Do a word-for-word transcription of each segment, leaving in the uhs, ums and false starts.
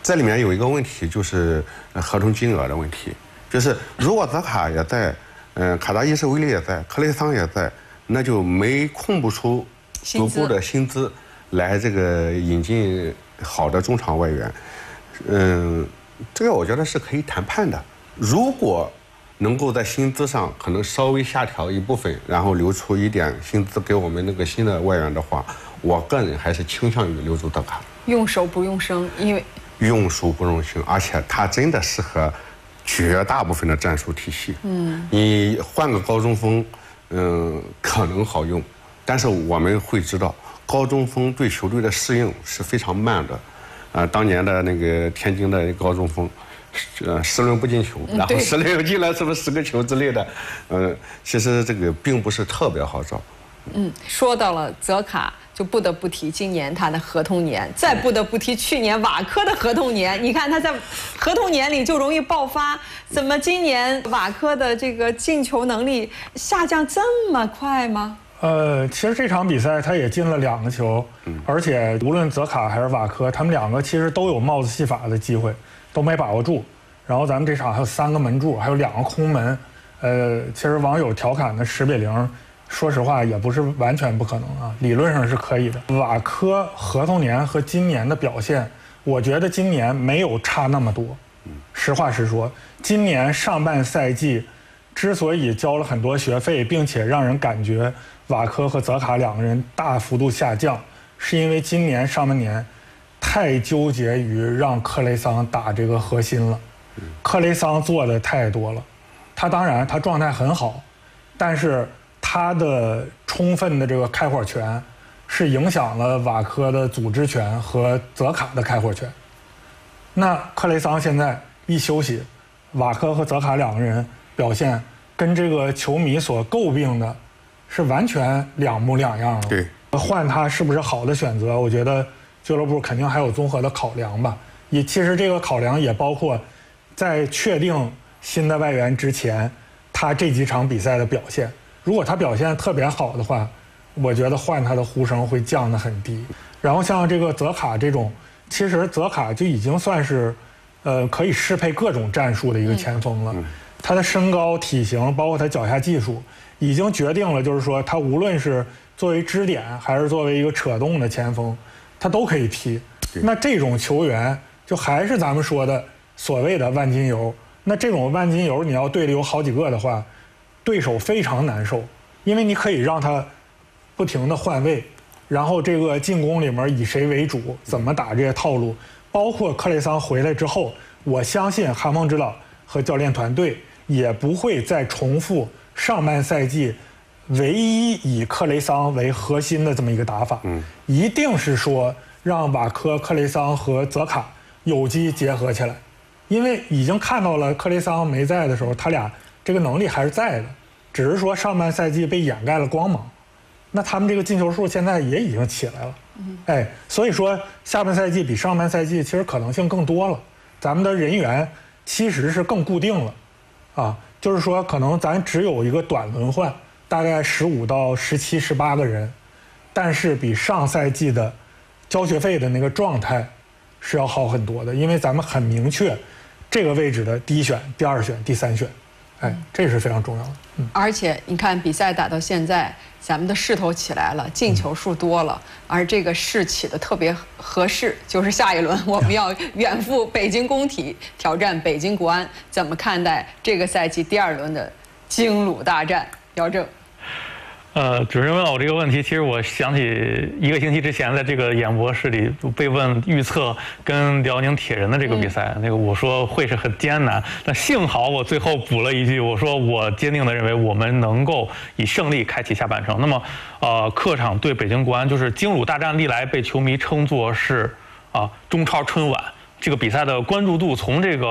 这里面有一个问题，就是合同金额的问题，就是如果泽卡也在，嗯、呃，卡扎伊什维利也在，克雷桑也在，那就没空不出足够的薪资来这个引进好的中场外援。嗯，这个我觉得是可以谈判的。如果能够在薪资上可能稍微下调一部分，然后留出一点薪资给我们那个新的外援的话，我个人还是倾向于留住德卡。 用熟不用生，因为用熟不用生，而且他真的适合绝大部分的战术体系。嗯，你换个高中锋，嗯，可能好用，但是我们会知道，高中锋对球队的适应是非常慢的。啊、呃，当年的那个天津的高中锋，呃，十轮不进球，然后十轮又进了是不是十个球之类的？呃，其实这个并不是特别好找。 嗯，说到了泽卡，就不得不提今年他的合同年，再不得不提去年瓦科的合同年。你看他在合同年里就容易爆发，怎么今年瓦科的这个进球能力下降这么快吗？ 呃，其实这场比赛他也进了两个球，嗯、而且无论泽卡还是瓦科，他们两个其实都有帽子戏法的机会，都没把握住。然后咱们这场还有三个门柱，还有两个空门。呃，其实网友调侃的十比零。说实话，也不是完全不可能啊，理论上是可以的。瓦科合同年和今年的表现，我觉得今年没有差那么多。实话实说，今年上半赛季之所以交了很多学费，并且让人感觉瓦科和泽卡两个人大幅度下降，是因为今年上半年太纠结于让克雷桑打这个核心了。克雷桑做的太多了，他当然他状态很好，但是他的充分的这个开火权，是影响了瓦科的组织权和泽卡的开火权。那克雷桑现在一休息，瓦科和泽卡两个人表现跟这个球迷所诟病的，是完全两模两样了。 对， 换他是不是好的选择？我觉得俱乐部肯定还有综合的考量吧。也其实这个考量也包括，在确定新的外援之前，他这几场比赛的表现。如果他表现特别好的话，我觉得换他的呼声会降得很低。然后像这个泽卡这种，其实泽卡就已经算是，呃，可以适配各种战术的一个前锋了。他的身高、体型，包括他脚下技术，已经决定了，就是说他无论是作为支点，还是作为一个扯动的前锋，他都可以踢。那这种球员，就还是咱们说的所谓的万金油。那这种万金油，你要队里有好几个的话，对手非常难受，因为你可以让他不停地换位，然后这个进攻里面以谁为主，怎么打这些套路，包括克雷桑回来之后，我相信韩锋指导和教练团队也不会再重复上半赛季唯一以克雷桑为核心的这么一个打法，嗯，一定是说让瓦科、克雷桑和泽卡有机结合起来，因为已经看到了克雷桑没在的时候，他俩这个能力还是在的，只是说上半赛季被掩盖了光芒。那他们这个进球数现在也已经起来了，哎，所以说下半赛季比上半赛季其实可能性更多了，咱们的人员其实是更固定了，啊，就是说可能咱只有一个短轮换，大概十五到十七、十八个人，但是比上赛季的交学费的那个状态是要好很多的，因为咱们很明确这个位置的第一选、第二选、第三选。哎，这是非常重要的。嗯， 而且你看比赛打到现在，咱们的势头起来了，进球数多了，嗯、而这个势起的特别合适，就是下一轮我们要远赴北京工体挑战北京国安。怎么看待这个赛季第二轮的京鲁大战？姚正。 呃，主持人问我这个问题，其实我想起一个星期之前在这个演播室里被问预测跟辽宁铁人的这个比赛，嗯、那个我说会是很艰难，但幸好我最后补了一句，我说我坚定的认为我们能够以胜利开启下半程。那么，呃，客场对北京国安，就是京鲁大战历来被球迷称作是啊、呃、中超春晚。这个比赛的关注度从这个客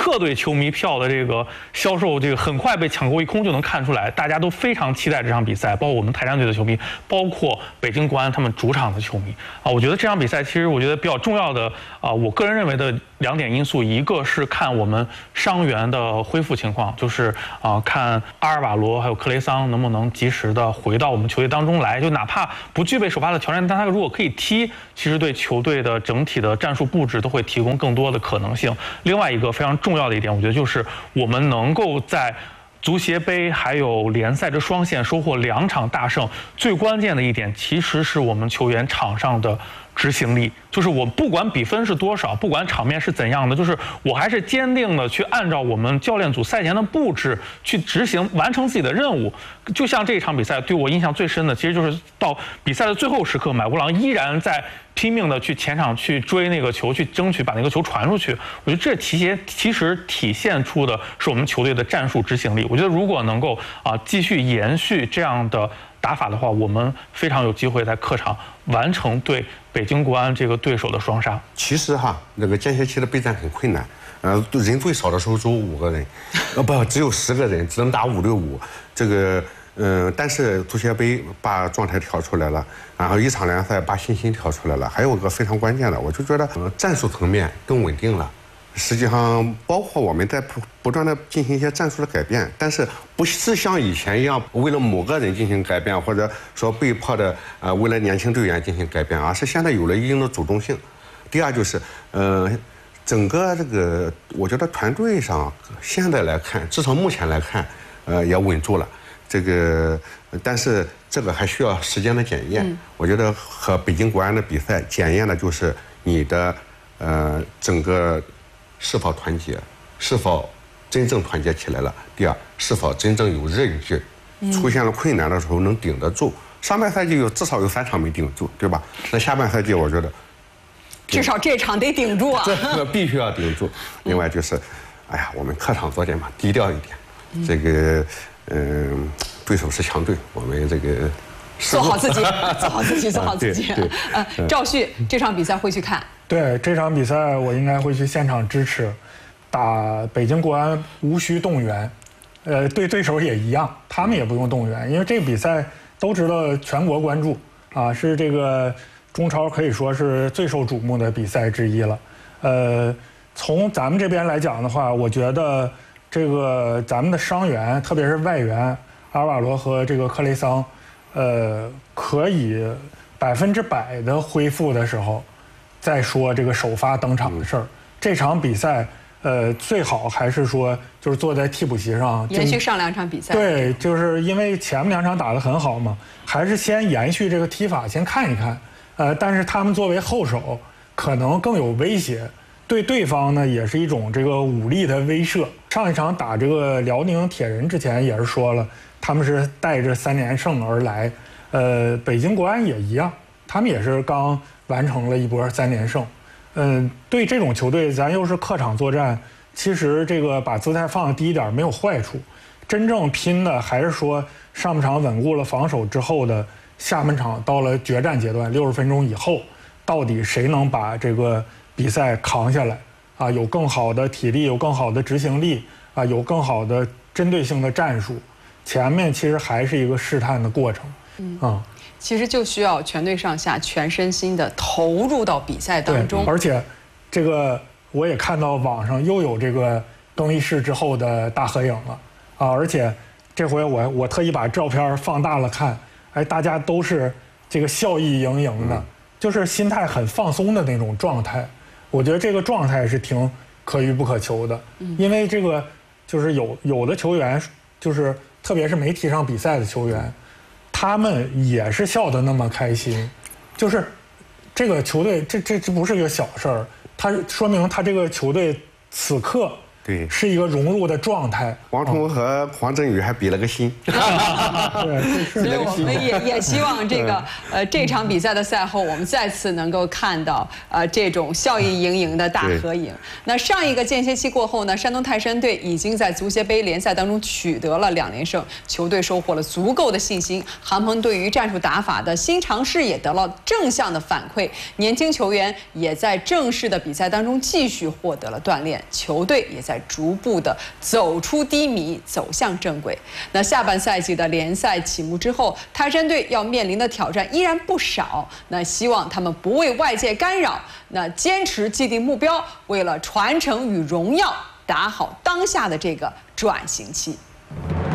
客队球迷票的这个销售，这个很快被抢购一空，就能看出来，大家都非常期待这场比赛，包括我们泰山队的球迷，包括北京国安他们主场的球迷啊。我觉得这场比赛其实我觉得比较重要的啊，我个人认为的两点因素，一个是看我们伤员的恢复情况，就是啊看阿尔瓦罗还有克雷桑能不能及时的回到我们球队当中来，就哪怕不具备首发的条件，但他如果可以踢，其实对球队的整体的战术布置都会提供更多的可能性。另外一个非常重要的一点，我觉得就是我们能够在足协杯还有联赛这双线收获两场大胜，最关键的一点其实是我们球员场上的执行力，就是我不管比分是多少，不管场面是怎样的，就是我还是坚定的去按照我们教练组赛前的布置去执行，完成自己的任务。就像这一场比赛对我印象最深的，其实就是到比赛的最后时刻，买国狼依然在拼命的去前场去追那个球，去争取把那个球传出去。我觉得这体现其实体现出的是我们球队的战术执行力。我觉得如果能够啊继续延续这样的打法的话，我们非常有机会在客场完成对北京国安这个对手的双杀。 其实哈，那个间歇期的备战很困难，呃，人最少的时候只有五个人，呃，不，只有十个人，只能打五对五。这个，嗯、呃，但是足协杯把状态调出来了，然后一场联赛把信心调出来了，还有一个非常关键的，我就觉得，呃，战术层面更稳定了。实际上，包括我们在不不断的进行一些战术的改变，但是不是像以前一样为了某个人进行改变，或者说被迫的呃为了年轻队员进行改变，而是现在有了一定的主动性。第二就是，呃，整个这个我觉得团队上现在来看，至少目前来看，呃也稳住了。这个，但是这个还需要时间的检验。嗯、我觉得和北京国安的比赛检验的就是你的呃整个。是否团结，是否真正团结起来了？第二，是否真正有韧劲，出现了困难的时候能顶得住？上半赛季有至少有三场没顶住，对吧？那下半赛季我觉得， 至少这场得顶住啊！ 这个必须要顶住。另外就是，哎呀，我们客场作战嘛，低调一点。这个，嗯，对手是强队，我们这个做好自己，做好自己，做好自己。呃，赵旭这场比赛会去看。 对这场比赛，我应该会去现场支持。打北京国安无需动员，呃，对对手也一样，他们也不用动员，因为这个比赛都值得全国关注啊，是这个中超可以说是最受瞩目的比赛之一了。呃，从咱们这边来讲的话，我觉得这个咱们的伤员，特别是外援阿尔瓦罗和这个克雷桑，呃，可以百分之百的恢复的时候。再说这个首发登场的事儿，这场比赛，呃，最好还是说就是坐在替补席上， 延续上两场比赛。 对，就是因为前面两场打得很好嘛，还是先延续这个踢法，先看一看。呃，但是他们作为后手，可能更有威胁，对对方呢也是一种这个武力的威慑。上一场打这个辽宁铁人之前也是说了，他们是带着三连胜而来。呃，北京国安也一样，他们也是刚。完成了一波三连胜，嗯，对这种球队，咱又是客场作战，其实这个把姿态放得低一点没有坏处。真正拼的还是说上半场稳固了防守之后的下半场，到了决战阶段，六十分钟以后，到底谁能把这个比赛扛下来？啊，有更好的体力，有更好的执行力，啊，有更好的针对性的战术。前面其实还是一个试探的过程，嗯啊。 其实就需要全队上下全身心的投入到比赛当中。 而且，这个我也看到网上又有这个更衣室之后的大合影了啊！而且这回我我特意把照片放大了看，哎，大家都是这个笑意盈盈的，就是心态很放松的那种状态。我觉得这个状态是挺可遇不可求的，因为这个就是有有的球员，就是特别是没踢上比赛的球员。他们也是笑得那么开心，就是这个球队，这这这不是一个小事儿，它说明他这个球队此刻对是一个融入的状态。 王彤和黄振宇还比了个心， 对， 所以我们也也希望这个呃这场比赛的赛后，我们再次能够看到呃这种笑意盈盈的大合影。那上一个间歇期过后呢，山东泰山队已经在足协杯联赛当中取得了两连胜，球队收获了足够的信心。韩鹏对于战术打法的新尝试也得了正向的反馈，年轻球员也在正式的比赛当中继续获得了锻炼，球队也在在逐步的走出低迷，走向正轨。那下半赛季的联赛启幕之后，泰山队要面临的挑战依然不少。那希望他们不为外界干扰，那坚持既定目标，为了传承与荣耀打好当下的这个转型期。